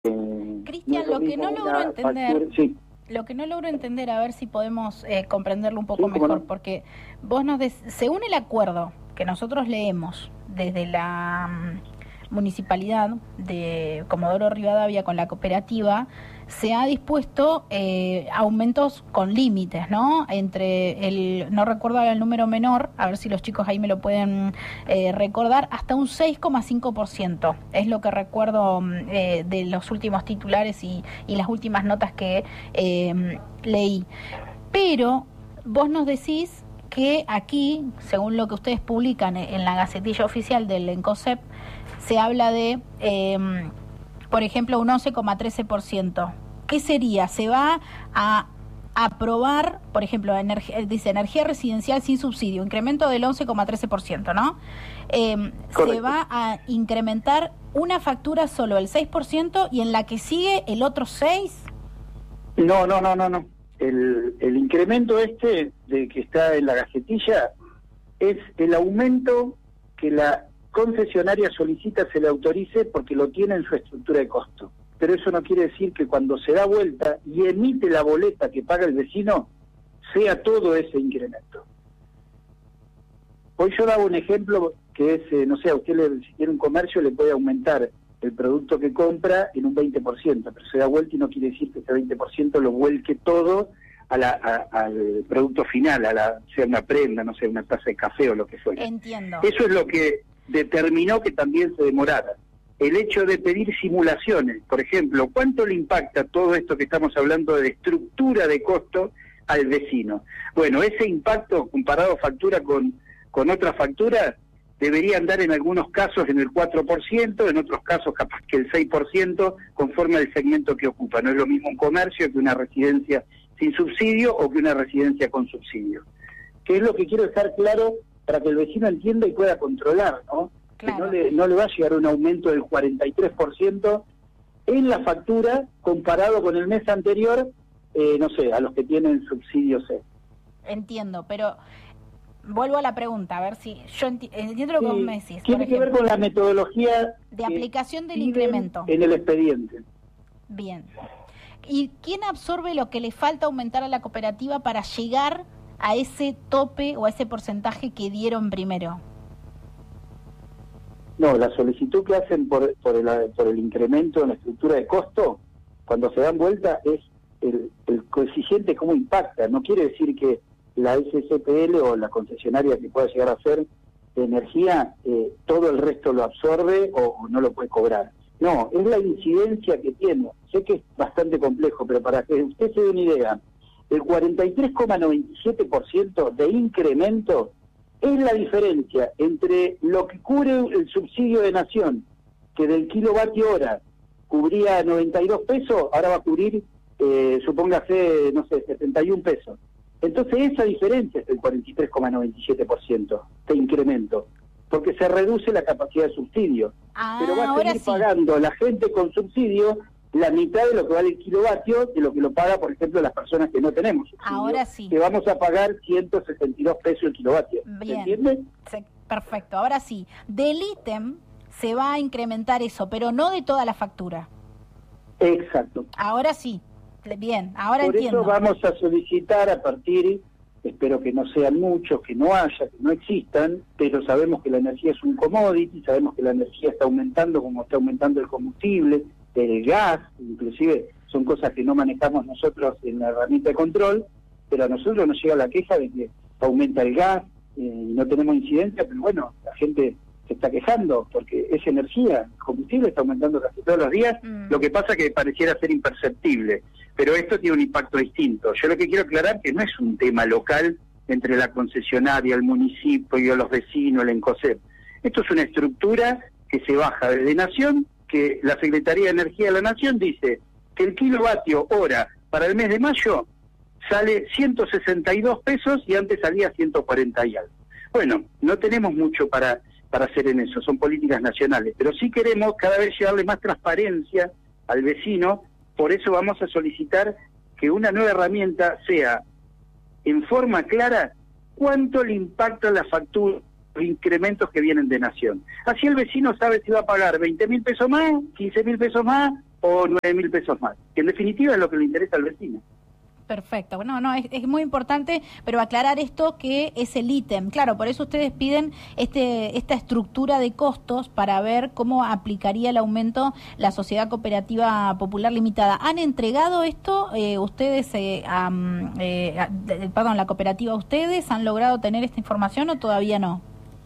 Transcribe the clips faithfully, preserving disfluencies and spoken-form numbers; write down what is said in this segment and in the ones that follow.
Eh, Cristian, no lo que no logro entender, factura, sí. lo que no logro entender, a ver si podemos eh, comprenderlo un poco Sí, mejor, no. porque vos nos des, según el acuerdo que nosotros leemos desde la mm, municipalidad de Comodoro Rivadavia con la cooperativa, se ha dispuesto eh, aumentos con límites, ¿no? Entre el, no recuerdo ahora el número menor, a ver si los chicos ahí me lo pueden eh, recordar, hasta un seis coma cinco por ciento. Es lo que recuerdo eh, de los últimos titulares y, y las últimas notas que eh, leí. Pero vos nos decís que aquí, según lo que ustedes publican en la Gacetilla Oficial del ENCOSEP, se habla de, eh, por ejemplo, un once coma trece por ciento. ¿Qué sería? Se va a aprobar, por ejemplo, energía, dice energía residencial sin subsidio, incremento del once coma trece por ciento, ¿no? Eh, se va a incrementar una factura solo el seis por ciento y en la que sigue el otro seis por ciento. No, no, no, no, no. El, el incremento este de que está en la Gacetilla es el aumento que la concesionaria solicita se le autorice porque lo tiene en su estructura de costo. Pero eso no quiere decir que cuando se da vuelta y emite la boleta que paga el vecino, sea todo ese incremento. Hoy yo daba un ejemplo que es, eh, no sé, a usted le, si tiene un comercio le puede aumentar el producto que compra en un veinte por ciento, pero se da vuelta y no quiere decir que ese veinte por ciento lo vuelque todo a la, a, al producto final, a la, sea una prenda, no sé, una taza de café o lo que fuera. Entiendo. Eso es lo que determinó que también se demorara. El hecho de pedir simulaciones, por ejemplo, ¿cuánto le impacta todo esto que estamos hablando de estructura de costo al vecino? Bueno, ese impacto comparado factura con, con otra factura debería andar en algunos casos en el cuatro por ciento, en otros casos capaz que el seis por ciento, conforme al segmento que ocupa. No es lo mismo un comercio que una residencia sin subsidio o que una residencia con subsidio. Que es lo que quiero dejar claro para que el vecino entienda y pueda controlar, ¿no? Claro. Que no le, no le va a llegar un aumento del cuarenta y tres por ciento en la factura comparado con el mes anterior, eh, no sé, a los que tienen subsidio C. Entiendo, pero vuelvo a la pregunta, a ver si yo enti entiendo lo que sí, vos me decís. Tiene que ver con la metodología de aplicación del incremento en el expediente. Bien. ¿Y quién absorbe lo que le falta aumentar a la cooperativa para llegar a ese tope o a ese porcentaje que dieron primero? No, la solicitud que hacen por, por, el, por el incremento en la estructura de costo, cuando se dan vuelta, es el, el coeficiente cómo impacta. No quiere decir que la S S P L o la concesionaria que pueda llegar a hacer de energía, eh, todo el resto lo absorbe o, o no lo puede cobrar. No, es la incidencia que tiene. Sé que es bastante complejo, pero para que usted se dé una idea, el cuarenta y tres coma noventa y siete por ciento de incremento es la diferencia entre lo que cubre el subsidio de Nación, que del kilovatio hora cubría noventa y dos pesos, ahora va a cubrir, eh, supóngase, no sé, setenta y un pesos. Entonces esa diferencia es el cuarenta y tres coma noventa y siete por ciento de incremento, porque se reduce la capacidad de subsidio. Ah, pero va a seguir sí. pagando la gente con subsidio la mitad de lo que vale el kilovatio, de lo que lo paga, por ejemplo, las personas que no tenemos subsidio, ahora sí. que vamos a pagar ciento sesenta y dos pesos el kilovatio. Bien. ¿Entiendes? Sí, perfecto, ahora sí. Del ítem se va a incrementar eso, pero no de toda la factura. Exacto. Ahora sí. Bien, ahora por entiendo. Por eso vamos a solicitar a partir, espero que no sean muchos, que no haya, que no existan, pero sabemos que la energía es un commodity, sabemos que la energía está aumentando como está aumentando el combustible, el gas, inclusive son cosas que no manejamos nosotros en la herramienta de control, pero a nosotros nos llega la queja de que aumenta el gas eh, y no tenemos incidencia, pero bueno, la gente se está quejando porque es energía, el combustible está aumentando casi todos los días, mm. Lo que pasa que pareciera ser imperceptible, pero esto tiene un impacto distinto. Yo lo que quiero aclarar es que no es un tema local entre la concesionaria, el municipio, los vecinos, el ENCOSEP. Esto es una estructura que se baja desde Nación, que la Secretaría de Energía de la Nación dice que el kilovatio hora para el mes de mayo sale ciento sesenta y dos pesos y antes salía ciento cuarenta y algo. Bueno, no tenemos mucho para, para hacer en eso, son políticas nacionales, pero sí queremos cada vez llevarle más transparencia al vecino, por eso vamos a solicitar que una nueva herramienta sea en forma clara cuánto le impacta la factura, los incrementos que vienen de Nación. Así el vecino sabe si va a pagar veinte mil pesos más, quince mil pesos más, o nueve mil pesos más, que en definitiva es lo que le interesa al vecino. Perfecto, bueno, no, es, es muy importante, pero aclarar esto que es el ítem. Claro, por eso ustedes piden este esta estructura de costos para ver cómo aplicaría el aumento la Sociedad Cooperativa Popular Limitada. ¿Han entregado esto eh, ustedes, eh, a, eh, a, perdón, la cooperativa, ustedes han logrado tener esta información o todavía no?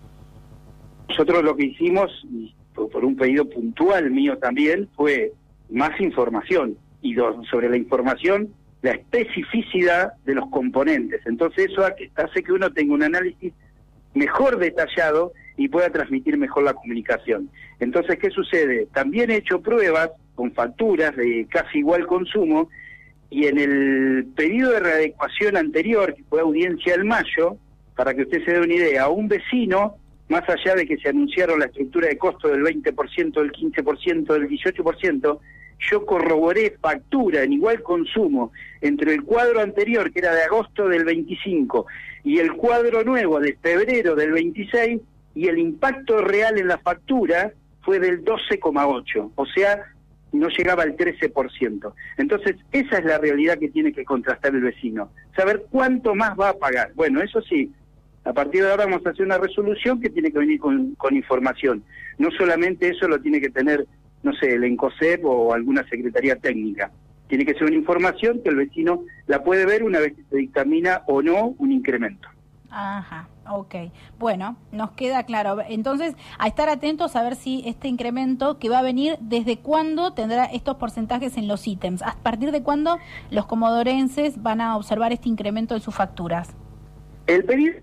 Nosotros lo que hicimos, por un pedido puntual mío también, fue más información, y do, sobre la información, la especificidad de los componentes. Entonces eso hace que uno tenga un análisis mejor detallado y pueda transmitir mejor la comunicación. Entonces, ¿qué sucede? También he hecho pruebas con facturas de casi igual consumo, y en el pedido de readecuación anterior, que fue audiencia en mayo, para que usted se dé una idea, a un vecino, más allá de que se anunciaron la estructura de costo del veinte por ciento, del quince por ciento, del dieciocho por ciento, yo corroboré factura en igual consumo entre el cuadro anterior, que era de agosto del veinticinco, y el cuadro nuevo de febrero del veintiséis, y el impacto real en la factura fue del doce coma ocho, o sea, no llegaba al trece por ciento. Entonces, esa es la realidad que tiene que contrastar el vecino, saber cuánto más va a pagar. Bueno, eso sí, a partir de ahora vamos a hacer una resolución que tiene que venir con, con información. No solamente eso lo tiene que tener, no sé, el ENCOSEP o alguna secretaría técnica. Tiene que ser una información que el vecino la puede ver una vez que se dictamina o no un incremento. Ajá, ok. Bueno, nos queda claro. Entonces, a estar atentos a ver si este incremento que va a venir, ¿desde cuándo tendrá estos porcentajes en los ítems? ¿A partir de cuándo los comodorenses van a observar este incremento en sus facturas? El pedido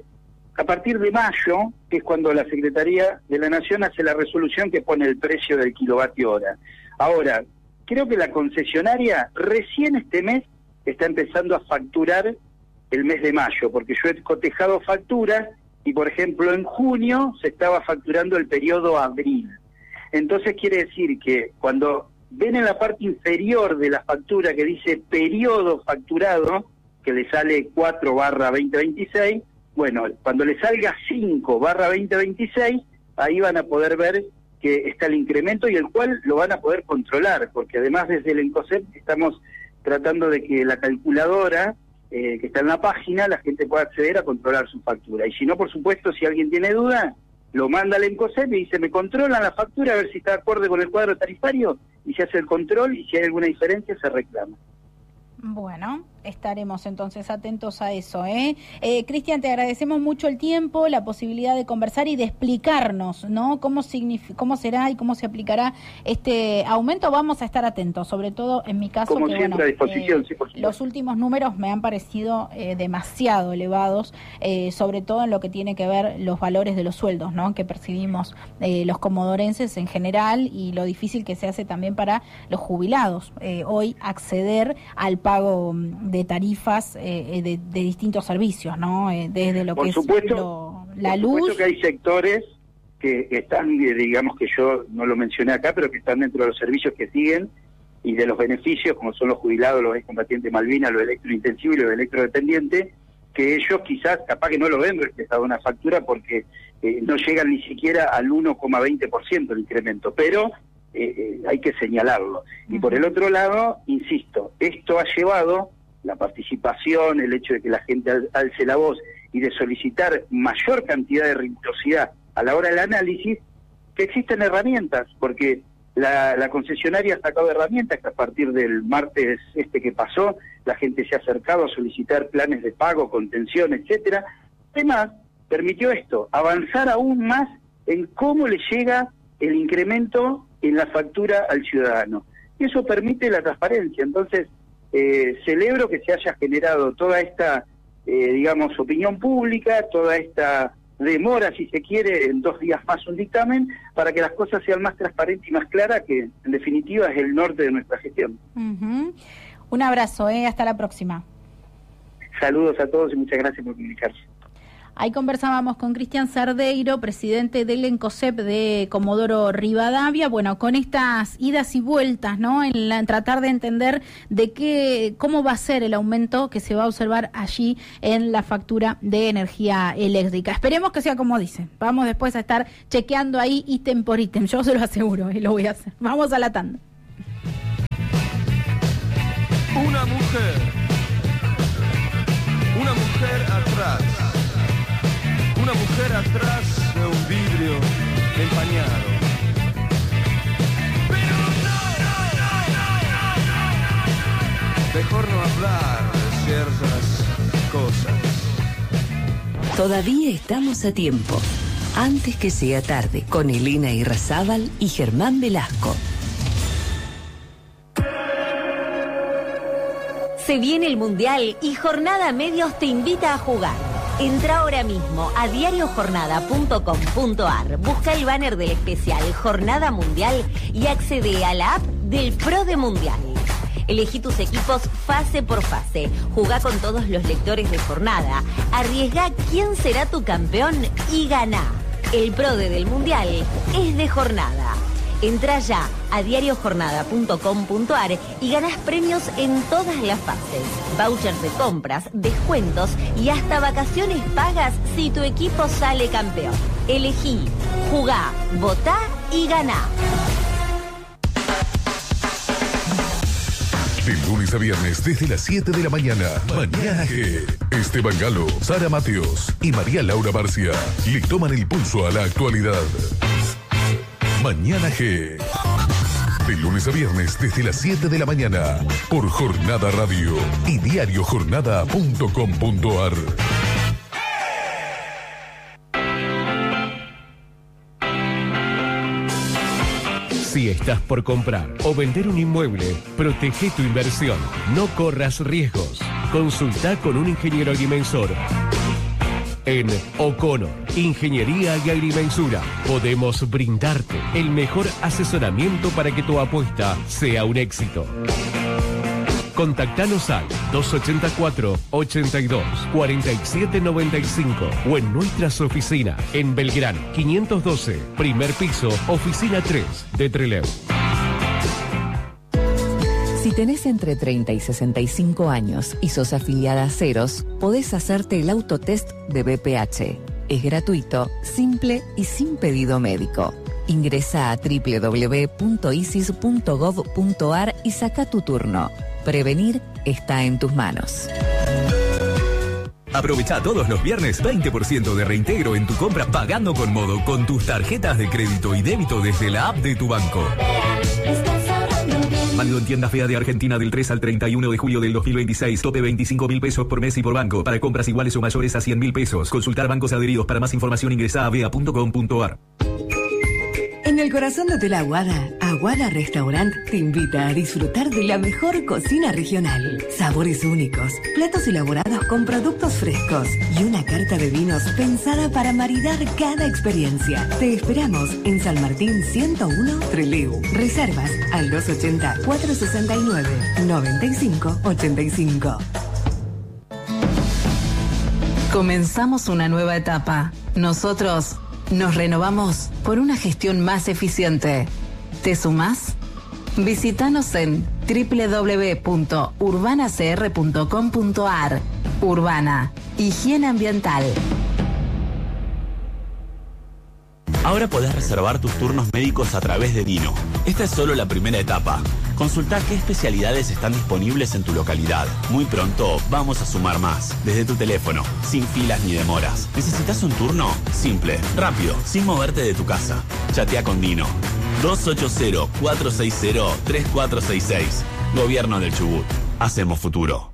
a partir de mayo, que es cuando la Secretaría de la Nación hace la resolución que pone el precio del kilovatio hora. Ahora, creo que la concesionaria recién este mes está empezando a facturar el mes de mayo, porque yo he cotejado facturas y, por ejemplo, en junio se estaba facturando el periodo abril. Entonces quiere decir que cuando ven en la parte inferior de la factura que dice periodo facturado, que le sale cuatro barra veinte veintiséis, bueno, cuando le salga cinco barra veinte veintiséis, ahí van a poder ver que está el incremento y el cual lo van a poder controlar, porque además desde el ENCOSEP estamos tratando de que la calculadora eh, que está en la página, la gente pueda acceder a controlar su factura. Y si no, por supuesto, si alguien tiene duda, lo manda al ENCOSEP y dice, me controlan la factura a ver si está de acuerdo con el cuadro tarifario, y se hace el control y si hay alguna diferencia se reclama. Bueno, estaremos entonces atentos a eso, ¿eh? eh Cristian, te agradecemos mucho el tiempo, la posibilidad de conversar y de explicarnos, ¿no? Cómo significa, cómo será y cómo se aplicará este aumento. Vamos a estar atentos, sobre todo en mi caso, como que siempre, bueno, a disposición, eh, sí, por los últimos números me han parecido eh, demasiado elevados, eh, sobre todo en lo que tiene que ver los valores de los sueldos, ¿no? Que percibimos eh, los comodorenses en general, y lo difícil que se hace también para los jubilados eh, hoy acceder al pago de tarifas eh, de, de distintos servicios, ¿no? Eh, desde lo por que supuesto, es lo, la por luz. Por supuesto que hay sectores que están, digamos que yo no lo mencioné acá, pero que están dentro de los servicios que siguen y de los beneficios, como son los jubilados, los excombatientes Malvinas, los electrointensivos y los electrodependientes, que ellos quizás, capaz que no lo ven reflejado una factura porque eh, no llegan ni siquiera al uno coma veinte por ciento el incremento, pero Eh, eh, hay que señalarlo. Y por el otro lado, insisto, esto ha llevado la participación, el hecho de que la gente al, alce la voz y de solicitar mayor cantidad de rigurosidad a la hora del análisis, que existen herramientas, porque la, la concesionaria ha sacado herramientas que a partir del martes este que pasó, la gente se ha acercado a solicitar planes de pago, contención, etcétera. Además, permitió esto, avanzar aún más en cómo le llega el incremento en la factura al ciudadano. Y eso permite la transparencia. Entonces, eh, celebro que se haya generado toda esta, eh, digamos, opinión pública, toda esta demora, si se quiere, en dos días más un dictamen, para que las cosas sean más transparentes y más claras, que en definitiva es el norte de nuestra gestión. Uh-huh. Un abrazo, ¿eh? Hasta la próxima. Saludos a todos y muchas gracias por comunicarse. Ahí conversábamos con Cristian Cerdeiro, presidente del ENCOSEP de Comodoro Rivadavia, bueno, con estas idas y vueltas, ¿no? En, la, en tratar de entender de qué, cómo va a ser el aumento que se va a observar allí en la factura de energía eléctrica. Esperemos que sea como dicen. Vamos después a estar chequeando ahí ítem por ítem, yo se lo aseguro y lo voy a hacer. Vamos a la tanda. mujer, una mujer atrás, una mujer atrás de un vidrio empañado. Pero no, no, no, no, no, no. Mejor no hablar de ciertas cosas. Todavía estamos a tiempo. Antes que sea tarde, con Elena Irrazábal y Germán Velasco. Se viene el Mundial y Jornada Medios te invita a jugar. Entra ahora mismo a diario jornada punto com punto ar, busca el banner del especial Jornada Mundial y accede a la app del Pro de Mundial. Elegí tus equipos fase por fase, jugá con todos los lectores de jornada, arriesgá quién será tu campeón y ganá. El Pro de del Mundial es de jornada. Entra ya a diario jornada punto com punto ar y ganás premios en todas las fases. Vouchers de compras, descuentos y hasta vacaciones pagas si tu equipo sale campeón. Elegí, jugá, votá y ganá. De lunes a viernes desde las siete de la mañana. Mañana G. Esteban Galo, Sara Mateos y María Laura Barcia le toman el pulso a la actualidad. Mañana G. De lunes a viernes desde las siete de la mañana. Por Jornada Radio y diario jornada punto com punto ar. Si estás por comprar o vender un inmueble, protege tu inversión. No corras riesgos. Consulta con un ingeniero agrimensor. En O'Connor, Ingeniería y Agrimensura, podemos brindarte el mejor asesoramiento para que tu apuesta sea un éxito. Contactanos al dos ochenta y cuatro, ochenta y dos, cuarenta y siete noventa y cinco o en nuestras oficinas en Belgrano quinientos doce, primer piso, oficina tres de Trelew. Si tenés entre treinta y sesenta y cinco años y sos afiliada a Ceros, podés hacerte el autotest de B P H. Es gratuito, simple y sin pedido médico. Ingresa a doble u doble u doble u punto isis punto gov punto ar y saca tu turno. Prevenir está en tus manos. Aprovecha todos los viernes veinte por ciento de reintegro en tu compra pagando con Modo con tus tarjetas de crédito y débito desde la app de tu banco. Válido en tienda fea de Argentina del tres al treinta y uno de julio del dos mil veintiséis. Tope veinticinco mil pesos por mes y por banco. Para compras iguales o mayores a cien mil pesos. Consultar bancos adheridos. Para más información ingresa a vea punto com punto ar. En el corazón de Hotel Aguada, Aguada Restaurant te invita a disfrutar de la mejor cocina regional. Sabores únicos, platos elaborados con productos frescos y una carta de vinos pensada para maridar cada experiencia. Te esperamos en San Martín ciento uno, Trelew. Reservas al dos ochenta, cuatrocientos sesenta y nueve, noventa y cinco ochenta y cinco. Comenzamos una nueva etapa. Nosotros nos renovamos por una gestión más eficiente. ¿Te sumás? Visítanos en doble u doble u doble u punto urbana c r punto com punto ar. Urbana, higiene ambiental. Ahora podés reservar tus turnos médicos a través de Dino. Esta es solo la primera etapa. Consulta qué especialidades están disponibles en tu localidad. Muy pronto vamos a sumar más. Desde tu teléfono, sin filas ni demoras. ¿Necesitas un turno? Simple, rápido, sin moverte de tu casa. Chatea con Dino. dos ocho cero, cuatro seis cero, tres cuatro seis seis. Gobierno del Chubut. Hacemos futuro.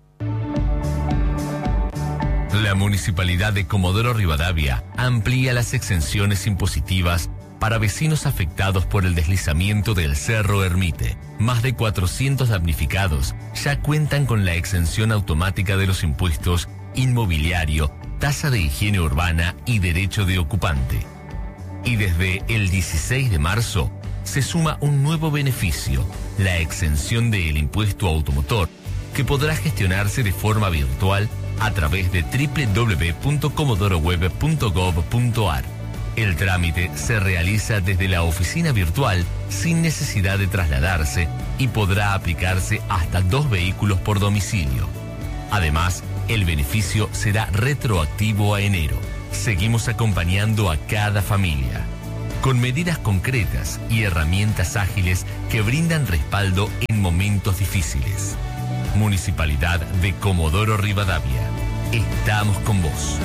La Municipalidad de Comodoro Rivadavia amplía las exenciones impositivas para vecinos afectados por el deslizamiento del Cerro Ermite. Más de cuatrocientos damnificados ya cuentan con la exención automática de los impuestos inmobiliario, tasa de higiene urbana y derecho de ocupante. Y desde el dieciséis de marzo se suma un nuevo beneficio, la exención del impuesto automotor, que podrá gestionarse de forma virtual a través de doble u doble u doble u punto comodoro web punto gov punto ar. El trámite se realiza desde la oficina virtual sin necesidad de trasladarse y podrá aplicarse hasta dos vehículos por domicilio. Además, el beneficio será retroactivo a enero. Seguimos acompañando a cada familia, con medidas concretas y herramientas ágiles que brindan respaldo en momentos difíciles. Municipalidad de Comodoro Rivadavia. Estamos con vos.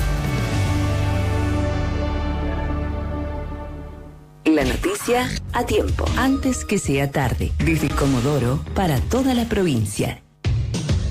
La noticia a tiempo, antes que sea tarde. Desde Comodoro para toda la provincia.